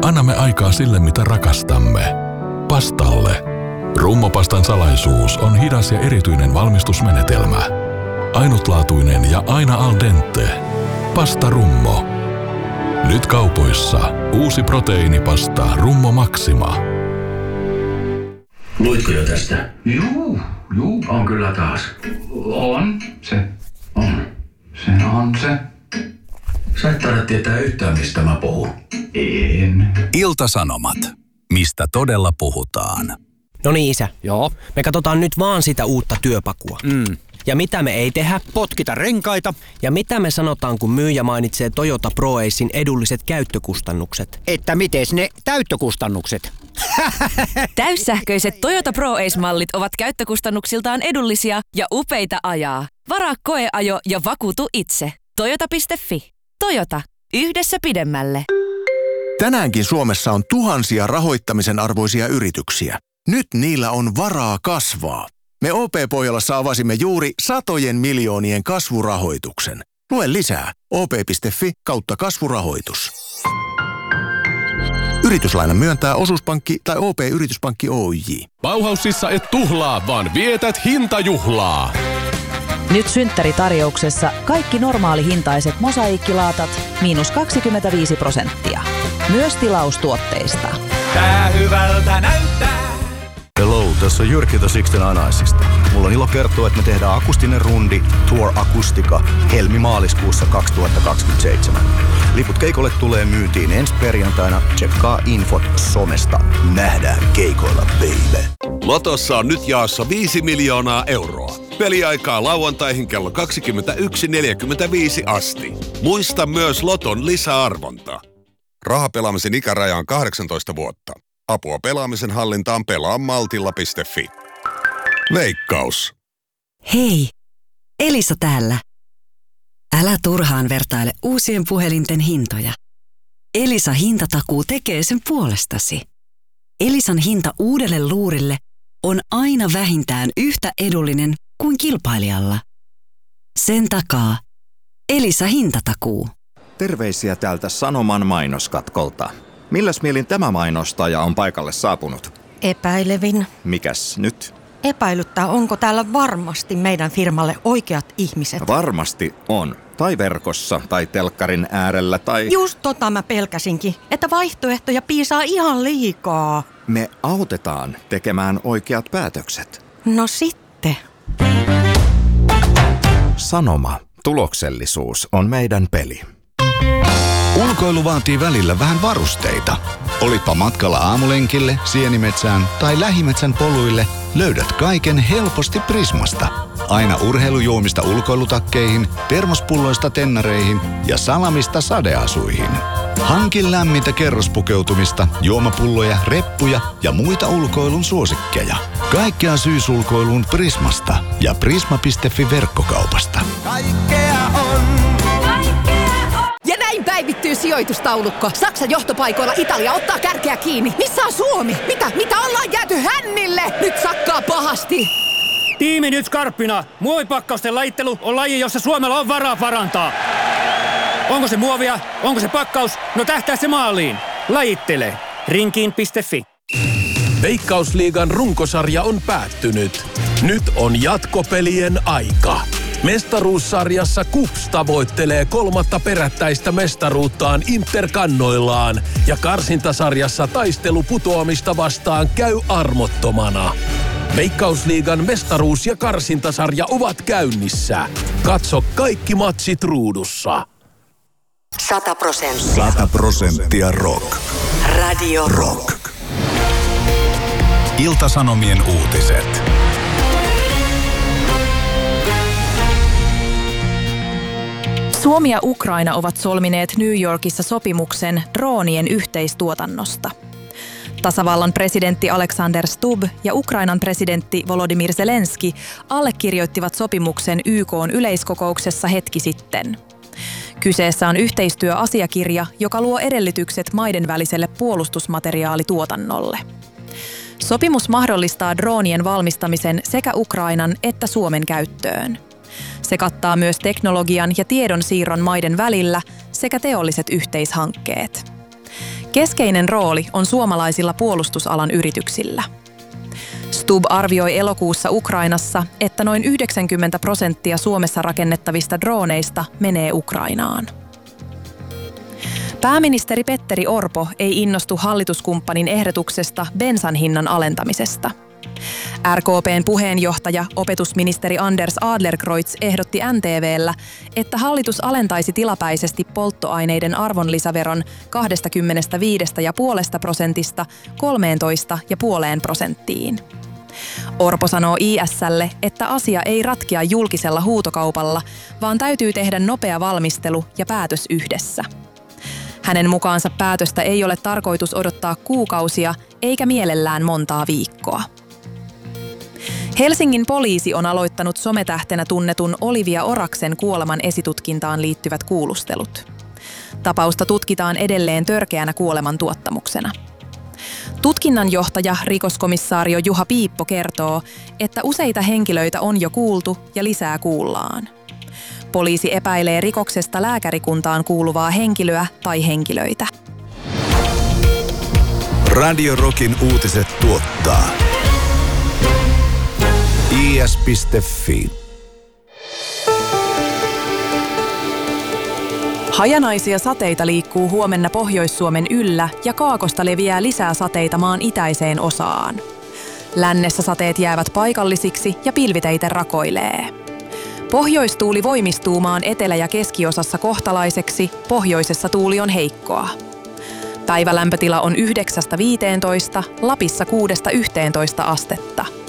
Annamme aikaa sille, mitä rakastamme. Pastalle. Rummopastan salaisuus on hidas ja erityinen valmistusmenetelmä. Ainutlaatuinen ja aina al dente. Pasta Rummo. Nyt kaupoissa uusi proteiinipasta Rummo Maxima. Luitko jo tästä? Juu, On kyllä taas. on se. On. Se on se. Sä et taida tietää yhtään, mistä mä puhun. En. Ilta-Sanomat. Mistä todella puhutaan? No niin, isä. Joo. Me katsotaan nyt vaan sitä uutta työpakua. Ja mitä me ei tehdä? Potkita renkaita. Ja mitä me sanotaan, kun myyjä mainitsee Toyota ProAcen edulliset käyttökustannukset? Että mites ne täyttökustannukset? Täyssähköiset Toyota ProAce-mallit ovat käyttökustannuksiltaan edullisia ja upeita ajaa. Varaa koeajo ja vakuutu itse. Toyota.fi. Toyota. Yhdessä pidemmälle. Tänäänkin Suomessa on tuhansia rahoittamisen arvoisia yrityksiä. Nyt niillä on varaa kasvaa. Me OP-Pohjolassa avasimme juuri satojen miljoonien kasvurahoituksen. Lue lisää op.fi/kasvurahoitus. Yrityslainan myöntää Osuuspankki tai OP-yrityspankki Oyj. Bauhausissa et tuhlaa, vaan vietät hintajuhlaa. Nyt synttäritarjouksessa kaikki normaalihintaiset mosaiikkilaatat -25%. Myös tilaustuotteista. Tää hyvältä näyttää. Hello, tässä on Jyrki The Sixten Anaisista. Mulla on ilo kertoa, että me tehdään akustinen rundi Tour Akustika helmi-maaliskuussa 2027. Liput keikolle tulee myyntiin ensi perjantaina. Tsekkaa infot somesta. Nähdään keikoilla, baby. Lotossa on nyt jaossa 5 miljoonaa euroa. Peliaikaa lauantaihin kello 21.45 asti. Muista myös Loton lisäarvonta. Rahapelaamisen ikäraja on 18 vuotta. Apua pelaamisen hallintaan pelaamaltilla.fi. Veikkaus. Hei, Elisa täällä. Älä turhaan vertaile uusien puhelinten hintoja. Elisa hintatakuu tekee sen puolestasi. Elisan hinta uudelle luurille on aina vähintään yhtä edullinen kuin kilpailijalla. Sen takaa Elisa hintatakuu. Terveisiä täältä Sanoman mainoskatkolta. Milläs mielin tämä mainostaja on paikalle saapunut? Epäilevin. Mikäs nyt? Epäilyttää, onko täällä varmasti meidän firmalle oikeat ihmiset. Varmasti on. Tai verkossa, tai telkkarin äärellä, tai... Just tota mä pelkäsinkin, että vaihtoehtoja piisaa ihan liikaa. Me autetaan tekemään oikeat päätökset. No sitten. Sanoma. Tuloksellisuus on meidän peli. Ulkoilu vaatii välillä vähän varusteita. Olitpa matkalla aamulenkille, sienimetsään tai lähimetsän poluille, löydät kaiken helposti Prismasta. Aina urheilujuomista ulkoilutakkeihin, termospulloista tennareihin ja salamista sadeasuihin. Hankin lämmintä kerrospukeutumista, juomapulloja, reppuja ja muita ulkoilun suosikkeja. Kaikkea syysulkoiluun Prismasta ja prisma.fi verkkokaupasta. Kaikkea on. Ja näin päivittyy sijoitustaulukko. Saksan johtopaikoilla Italia ottaa kärkeä kiinni. Missä on Suomi? Mitä ollaan jääty hännille? Nyt sakkaa pahasti. Tiimi nyt skarppina. Muovipakkausten lajittelu on laji, jossa Suomella on varaa parantaa. Onko se muovia? Onko se pakkaus? No tähtää se maaliin. Lajittele. Rinkiin.fi. Veikkausliigan runkosarja on päättynyt. Nyt on jatkopelien aika. Mestaruussarjassa KuPS tavoittelee 3. perättäistä mestaruuttaan Interkannoillaan ja karsintasarjassa taistelu putoamista vastaan käy armottomana. Veikkausliigan mestaruus- ja karsintasarja ovat käynnissä. Katso kaikki matsit ruudussa. 100%. 100% rock. Radio Rock. Ilta-Sanomien uutiset. Suomi ja Ukraina ovat solmineet New Yorkissa sopimuksen droonien yhteistuotannosta. Tasavallan presidentti Alexander Stubb ja Ukrainan presidentti Volodymyr Zelenski allekirjoittivat sopimuksen YK:n yleiskokouksessa hetki sitten. Kyseessä on yhteistyöasiakirja, joka luo edellytykset maiden väliselle puolustusmateriaalituotannolle. Sopimus mahdollistaa droonien valmistamisen sekä Ukrainan että Suomen käyttöön. Se kattaa myös teknologian ja tiedonsiirron maiden välillä sekä teolliset yhteishankkeet. Keskeinen rooli on suomalaisilla puolustusalan yrityksillä. Stubb arvioi elokuussa Ukrainassa, että noin 90% Suomessa rakennettavista droneista menee Ukrainaan. Pääministeri Petteri Orpo ei innostu hallituskumppanin ehdotuksesta bensan hinnan alentamisesta. RKP:n puheenjohtaja, opetusministeri Anders Adlercreutz ehdotti NTV:llä, että hallitus alentaisi tilapäisesti polttoaineiden arvonlisäveron 25,5% 13,5%. Orpo sanoo IS:lle, että asia ei ratkea julkisella huutokaupalla, vaan täytyy tehdä nopea valmistelu ja päätös yhdessä. Hänen mukaansa päätöstä ei ole tarkoitus odottaa kuukausia eikä mielellään montaa viikkoa. Helsingin poliisi on aloittanut sometähtenä tunnetun Olivia Oraksen kuoleman esitutkintaan liittyvät kuulustelut. Tapausta tutkitaan edelleen törkeänä kuolemantuottamuksena. Tutkinnanjohtaja rikoskomissaario Juha Piippo kertoo, että useita henkilöitä on jo kuultu ja lisää kuullaan. Poliisi epäilee rikoksesta lääkärikuntaan kuuluvaa henkilöä tai henkilöitä. Radio Rockin uutiset tuottaa is.fi. Hajanaisia sateita liikkuu huomenna Pohjois-Suomen yllä ja kaakosta leviää lisää sateita maan itäiseen osaan. Lännessä sateet jäävät paikallisiksi ja pilviteitä rakoilee. Pohjoistuuli voimistuu maan etelä- ja keskiosassa kohtalaiseksi, pohjoisessa tuuli on heikkoa. Päivälämpötila on 9–15, Lapissa 6–11 astetta.